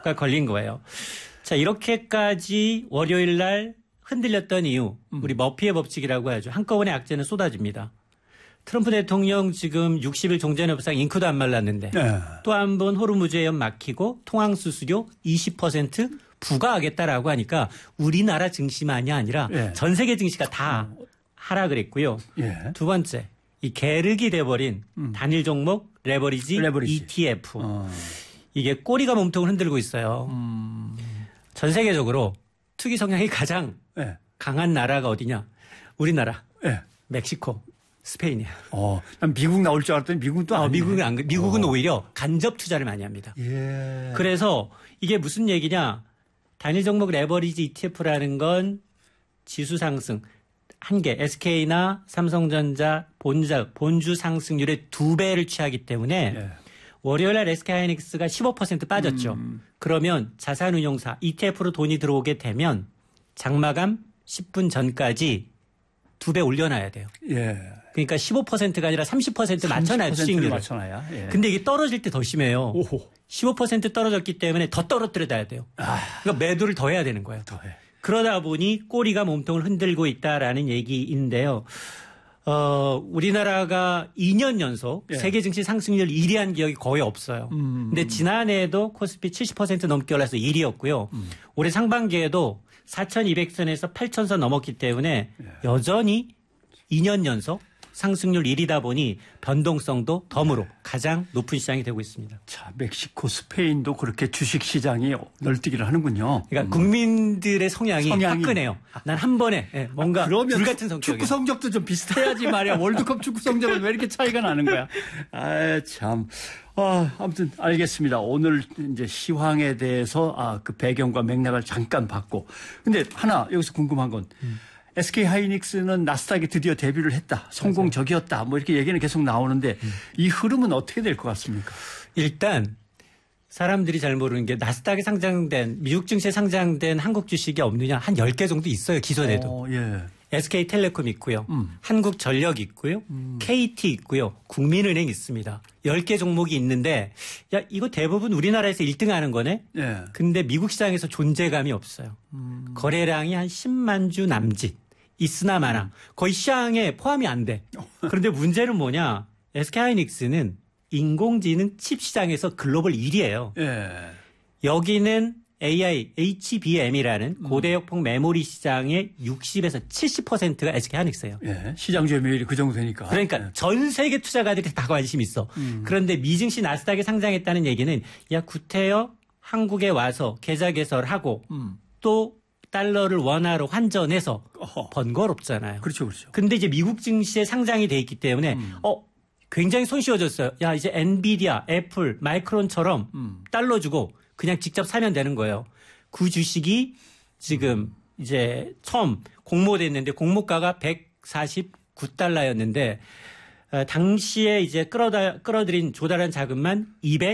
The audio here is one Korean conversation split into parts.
가 걸린 거예요. 자, 이렇게까지 월요일 날 흔들렸던 이유, 우리 머피의 법칙이라고 하죠. 한꺼번에 악재는 쏟아집니다. 트럼프 대통령 지금 60일 종전협상 잉크도 안 말랐는데 네. 또 한 번 호르무즈해협 막히고 통항수수료 20% 부과하겠다라고 하니까 우리나라 증시만이 아니라 네. 전 세계 증시가 다 하락을 했고요. 예. 두 번째, 이 계륵이 돼버린 단일 종목 레버리지. ETF. 이게 꼬리가 몸통을 흔들고 있어요. 전 세계적으로 투기 성향이 가장 네. 강한 나라가 어디냐? 우리나라, 네. 멕시코, 스페인이야. 난 미국 나올 줄 알았더니 미국은 또 아니네. 미국은 오히려 간접 투자를 많이 합니다. 예. 그래서 이게 무슨 얘기냐? 단일 종목 레버리지 ETF라는 건 지수 상승 한 개, SK나 삼성전자 본주 상승률의 2배를 취하기 때문에 예. 월요일 날 SK하이닉스가 15% 빠졌죠. 그러면 자산운용사 ETF로 돈이 들어오게 되면 장마감 10분 전까지 2배 올려놔야 돼요. 예. 그러니까 15%가 아니라 30% 맞춰놔야 수익률을. 맞춰놔야. 예. 근데 이게 떨어질 때 더 심해요. 오호. 15% 떨어졌기 때문에 더 떨어뜨려야 돼요. 그러니까 매도를 더 해야 되는 거예요. 더해. 그러다 보니 꼬리가 몸통을 흔들고 있다라는 얘기인데요. 우리나라가 2년 연속 예. 세계 세계 증시 상승률 1위 한 기억이 거의 없어요. 근데 지난해에도 코스피 70% 넘게 올라서 1위였고요. 올해 상반기에도 4,200선에서 8,000선 넘었기 때문에 여전히 2년 연속 상승률 1위다 보니 변동성도 덤으로 가장 높은 시장이 되고 있습니다. 자, 멕시코, 스페인도 그렇게 주식 시장이 널뛰기를 하는군요. 그러니까 국민들의 성향이 화끈해요. 난 한 번에 뭔가 그러면 불같은 성격이에요. 축구 성적도 좀 비슷해야지 말이야. 월드컵 축구 성적은 왜 이렇게 차이가 나는 거야? 참. 아무튼 알겠습니다. 오늘 이제 시황에 대해서 그 배경과 맥락을 잠깐 봤고. 근데 하나 여기서 궁금한 건 SK 하이닉스는 나스닥에 드디어 데뷔를 했다. 성공적이었다. 뭐 이렇게 얘기는 계속 나오는데 이 흐름은 어떻게 될 것 같습니까? 일단 사람들이 잘 모르는 게 나스닥에 상장된 미국 증시에 상장된 한국 주식이 없느냐 한 10개 정도 있어요. 기존에도. 예. SK텔레콤 있고요. 한국전력 있고요. KT 있고요. 국민은행 있습니다. 10개 종목이 있는데 야 이거 대부분 우리나라에서 1등 하는 거네. 예. 근데 미국 시장에서 존재감이 없어요. 거래량이 한 10만 주 남짓. 있으나 마나 거의 시장에 포함이 안 돼. 그런데 문제는 뭐냐. SK하이닉스는 인공지능 칩 시장에서 글로벌 1위예요. 예. 여기는 AI, HBM이라는 고대역폭 메모리 시장의 60에서 70%가 SK하이닉스예요. 예. 시장 점유율이 그 정도 되니까. 그러니까 전 세계 투자가들이 다 관심이 있어. 그런데 미증시 나스닥에 상장했다는 얘기는 야 구태여 한국에 와서 계좌 개설하고 또 달러를 원화로 환전해서 번거롭잖아요. 그렇죠, 그렇죠. 근데 이제 미국 증시에 상장이 돼 있기 때문에 굉장히 손쉬워졌어요. 야 이제 엔비디아, 애플, 마이크론처럼 달러 주고 그냥 직접 사면 되는 거예요. 그 주식이 지금 이제 처음 공모됐는데 공모가가 149달러였는데 당시에 이제 끌어들인 조달한 자금만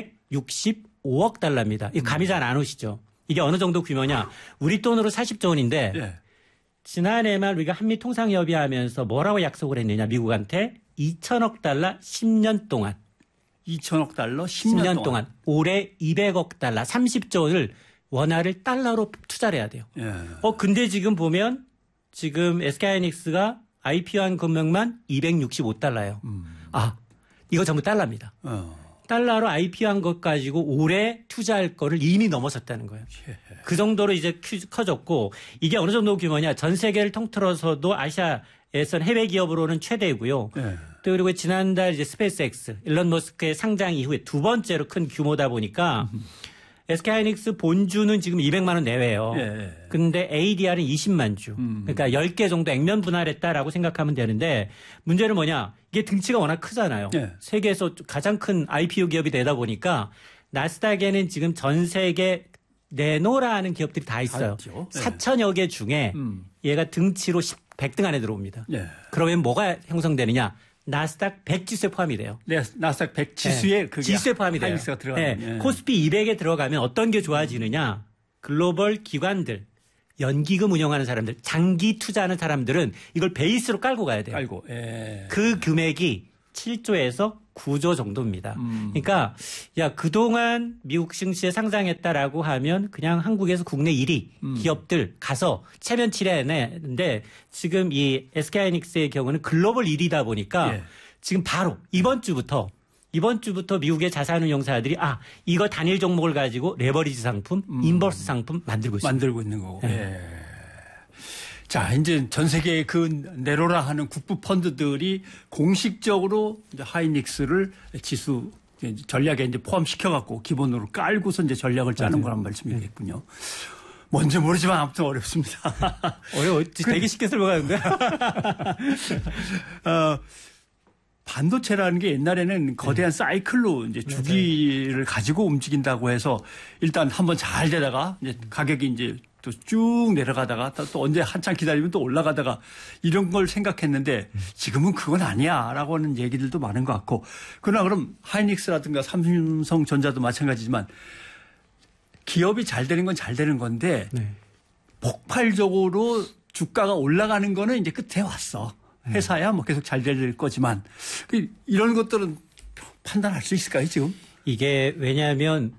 265억 달러입니다. 이 감이 잘 안 오시죠? 이게 어느 정도 규모냐? 우리 돈으로 40조 원인데 예. 지난해 말 우리가 한미 통상협의하면서 뭐라고 약속을 했느냐? 미국한테 2천억 달러 10년 동안. 2천억 달러 10년 동안. 올해 200억 달러 30조 원을 원화를 달러로 투자를 해야 돼요. 예. 근데 지금 보면 지금 SK하이닉스가 IPO한 금액만 265달러예요. 이거 전부 달러입니다. 달러로 IPO한 것 가지고 올해 투자할 거를 이미 넘어섰다는 거예요. 그 정도로 이제 커졌고 이게 어느 정도 규모냐. 전 세계를 통틀어서도 아시아에선 해외 기업으로는 최대고요. 예. 또 그리고 지난달 이제 스페이스X 일론 머스크의 상장 이후에 두 번째로 큰 규모다 보니까 SK하이닉스 본주는 지금 200만 원 내외예요. 예. 근데 ADR은 20만 주. 그러니까 10개 정도 액면 분할했다라고 생각하면 되는데 문제는 뭐냐. 이게 등치가 워낙 크잖아요. 예. 세계에서 가장 큰 IPO 기업이 되다 보니까 나스닥에는 지금 전 세계 내노라는 기업들이 다 있어요. 4천여 개 중에 얘가 등치로 100등 안에 들어옵니다. 예. 그러면 뭐가 형성되느냐. 나스닥 100 지수에 포함이 돼요. 네, 나스닥 100 지수에 그게 지수에 포함이 돼요. 하이닉스가 들어가는. 네. 코스피 200에 들어가면 어떤 게 좋아지느냐. 글로벌 기관들, 연기금 운영하는 사람들, 장기 투자하는 사람들은 이걸 베이스로 깔고 가야 돼요. 깔고. 예. 그 금액이 7조에서 9조 정도입니다. 그러니까 야 그동안 미국 증시에 상장했다라고 하면 그냥 한국에서 국내 1위 기업들 가서 체면 칠해내는데 지금 이 SK하이닉스의 경우는 글로벌 1위다 보니까 예. 지금 바로 이번 주부터 미국의 자산운용사들이 이거 단일 종목을 가지고 레버리지 상품, 인버스 상품 만들고 있습니다. 만들고 있는 거고. 네. 예. 자, 이제 전 세계의 그 네로라 하는 국부 펀드들이 공식적으로 이제 하이닉스를 지수 전략에 이제 포함시켜갖고 기본으로 깔고서 이제 전략을 짜는 거란 말씀이겠군요. 뭔지 모르지만 아무튼 어렵습니다. 어려워. 되게 쉽게 설명하는데. 반도체라는 게 옛날에는 거대한 사이클로 이제 주기를 가지고 움직인다고 해서 일단 한번 잘 되다가 이제 가격이 이제 또 쭉 내려가다가 또 언제 한참 기다리면 또 올라가다가 이런 걸 생각했는데 지금은 그건 아니야라고 하는 얘기들도 많은 것 같고 그러나 그럼 하이닉스라든가 삼성전자도 마찬가지지만 기업이 잘 되는 건 잘 되는 건데 폭발적으로 주가가 올라가는 거는 이제 끝에 왔어. 회사야 뭐 계속 잘 될 거지만 이런 것들은 판단할 수 있을까요 지금? 이게 왜냐하면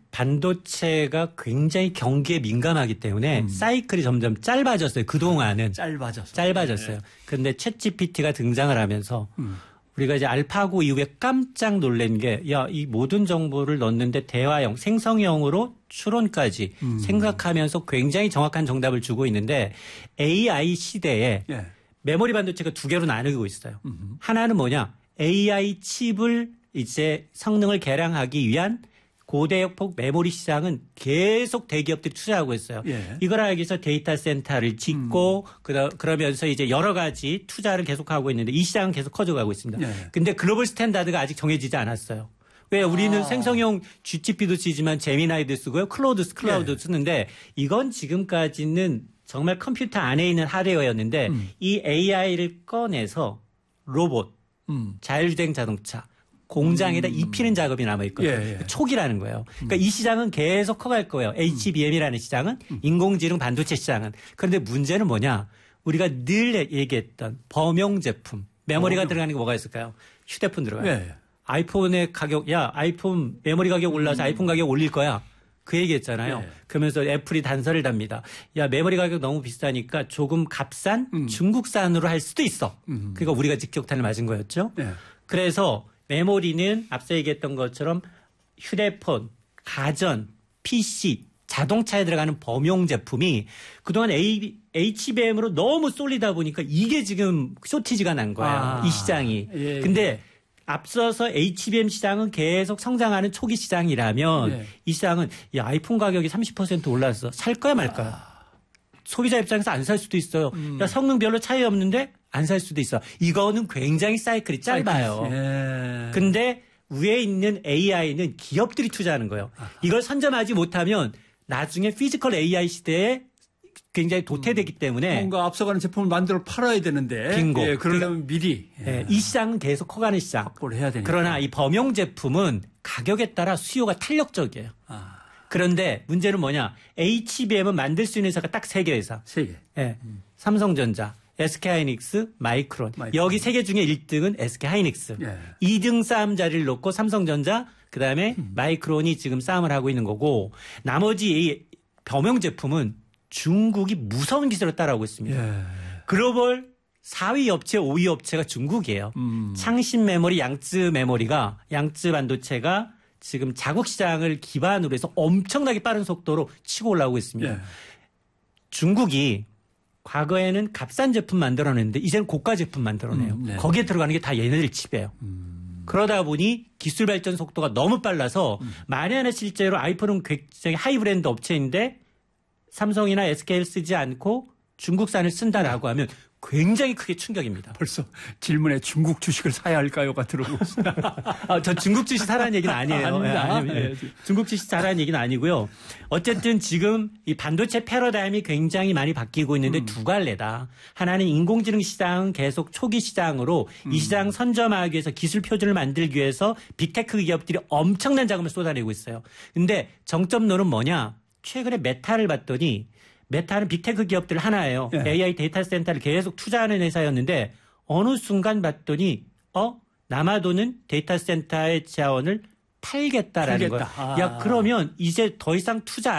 반도체가 굉장히 경기에 민감하기 때문에 사이클이 점점 짧아졌어요. 그동안은. 짧아졌어요. 그런데 챗GPT가 등장을 하면서 우리가 이제 알파고 이후에 깜짝 놀란 게 이 모든 정보를 넣는데 대화형, 생성형으로 추론까지 생각하면서 굉장히 정확한 정답을 주고 있는데 AI 시대에 메모리 반도체가 두 개로 나누고 있어요. 하나는 뭐냐? AI 칩을 이제 성능을 개량하기 위한 고대역폭 메모리 시장은 계속 대기업들이 투자하고 있어요. 이걸 하기 위해서 데이터 센터를 짓고 그러면서 이제 여러 가지 투자를 계속하고 있는데 이 시장은 계속 커져가고 있습니다. 근데 글로벌 스탠다드가 아직 정해지지 않았어요. 왜 우리는 생성형 GPT도 쓰지만 제미나이도 쓰고요. 클라우드 쓰는데 이건 지금까지는 정말 컴퓨터 안에 있는 하드웨어였는데 이 AI를 꺼내서 로봇, 자율주행 자동차, 공장에다 입히는 작업이 남아있거든요. 초기라는 거예요. 그러니까 이 시장은 계속 커갈 거예요. HBM이라는 시장은 인공지능 반도체 시장은. 그런데 문제는 뭐냐. 우리가 늘 얘기했던 범용 제품, 메모리가 들어가는 게 뭐가 있을까요? 휴대폰 들어가요. 아이폰의 가격, 아이폰 메모리 가격 올라서 아이폰 가격 올릴 거야. 그 얘기했잖아요. 그러면서 애플이 단서를 답니다. 메모리 가격 너무 비싸니까 조금 값싼 중국산으로 할 수도 있어. 그러니까 우리가 직격탄을 맞은 거였죠. 그래서 메모리는 앞서 얘기했던 것처럼 휴대폰, 가전, PC, 자동차에 들어가는 범용 제품이 그동안 HBM으로 너무 쏠리다 보니까 이게 지금 쇼티지가 난 거예요. 이 시장이. 근데 앞서서 HBM 시장은 계속 성장하는 초기 시장이라면 이 시장은 아이폰 가격이 30% 올랐어. 살 거야 말 거야. 소비자 입장에서 안 살 수도 있어요. 성능 별로 차이 없는데 안 살 수도 있어. 이거는 굉장히 사이클이 짧아요. 근데 위에 있는 AI는 기업들이 투자하는 거예요. 이걸 선점하지 못하면 나중에 피지컬 AI 시대에 굉장히 도태되기 때문에 뭔가 앞서가는 제품을 만들어 팔아야 되는데 빙고. 그러려면 미리 이 시장은 계속 커가는 시장. 확보를 해야 되니까. 그러나 이 범용 제품은 가격에 따라 수요가 탄력적이에요. 그런데 문제는 뭐냐? HBM은 만들 수 있는 회사가 딱 3개 회사. 3개. 삼성전자, SK하이닉스, 마이크론. 여기 3개 중에 1등은 SK하이닉스. 2등 싸움 자리를 놓고 삼성전자, 그다음에 마이크론이 지금 싸움을 하고 있는 거고 나머지 이 범용 제품은 중국이 무서운 기술을 따라오고 있습니다. 글로벌 4위 업체, 5위 업체가 중국이에요. 창신 메모리, 양쯔 반도체가 지금 자국 시장을 기반으로 해서 엄청나게 빠른 속도로 치고 올라오고 있습니다. 중국이 과거에는 값싼 제품 만들어냈는데 이제는 고가 제품 만들어내요. 거기에 들어가는 게 다 얘네들 칩이에요. 그러다 보니 기술 발전 속도가 너무 빨라서 만약에 실제로 아이폰은 굉장히 하이 브랜드 업체인데 삼성이나 SK를 쓰지 않고 중국산을 쓴다라고 하면 굉장히 크게 충격입니다. 벌써 질문에 중국 주식을 사야 할까요가 들어오고 있습니다. 저 중국 주식 사라는 얘기는 아니에요. 아닙니다. 중국 주식 사라는 얘기는 아니고요. 어쨌든 지금 이 반도체 패러다임이 굉장히 많이 바뀌고 있는데 두 갈래다. 하나는 인공지능 시장은 계속 초기 시장으로 이 시장 선점하기 위해서 기술 표준을 만들기 위해서 빅테크 기업들이 엄청난 자금을 쏟아내고 있어요. 근데 정점론은 뭐냐? 최근에 메타를 봤더니 메타는 빅테크 기업들 하나예요. AI 데이터 센터를 계속 투자하는 회사였는데 어느 순간 봤더니 남아도는 데이터 센터의 자원을 팔겠다라는 거예요. 야, 그러면 이제 더 이상 투자